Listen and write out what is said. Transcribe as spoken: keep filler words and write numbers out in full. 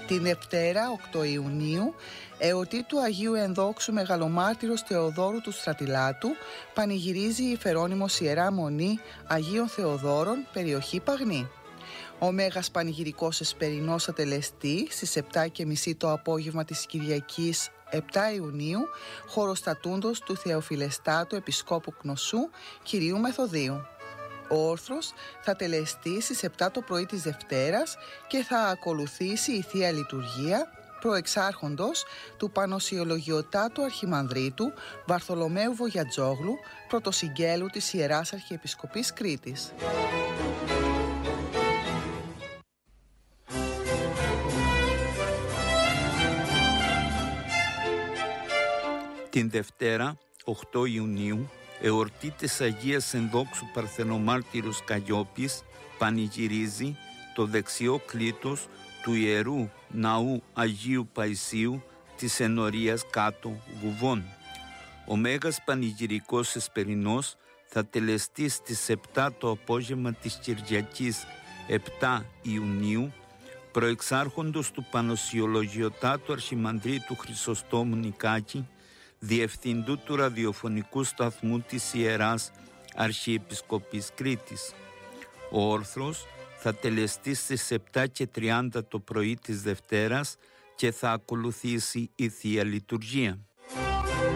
Την Δευτέρα, οκτώ Ιουνίου, εορτή του Αγίου Ενδόξου Μεγαλομάρτυρος Θεοδόρου του Στρατιλάτου, πανηγυρίζει η Φερώνυμος Ιερά Μονή Αγίων Θεοδόρων, περιοχή Παγνή. Ο Μέγας Πανηγυρικός Εσπερινός θα τελεστεί στις επτά και μισή το απόγευμα της Κυριακής επτά Ιουνίου, χωροστατούντος του Θεοφιλεστάτου Επισκόπου Κνωσού Κυρίου Μεθοδίου. Ο όρθρος θα τελεστεί στις επτά το πρωί της Δευτέρας και θα ακολουθήσει η Θεία Λειτουργία προεξάρχοντος του Πανοσιολογιωτάτου Αρχιμανδρίτου Βαρθολομαίου Βογιατζόγλου, πρωτοσυγγέλου της Ιεράς Αρχιεπισκοπής Κρήτης. Την Δευτέρα, οκτώ Ιουνίου, εορτή της Αγίας Ενδόξου Παρθενομάρτυρος Καλλιόπης, πανηγυρίζει το δεξιό κλήτος του Ιερού Ναού Αγίου Παϊσίου της Ενορίας Κάτω Γουβών. Ο Μέγας Πανηγυρικός Εσπερινός θα τελεστεί στις επτά το απόγευμα της Κυριακής επτά Ιουνίου, προεξάρχοντος του Πανοσιολογιωτάτου Αρχιμανδρίτου Χρυσοστόμου Νικάκη, Διευθυντού του ραδιοφωνικού σταθμού της Ιεράς Αρχιεπισκοπής Κρήτης. Ο όρθρος θα τελεστεί στις επτά και τριάντα το πρωί της Δευτέρας και θα ακολουθήσει η Θεία Λειτουργία.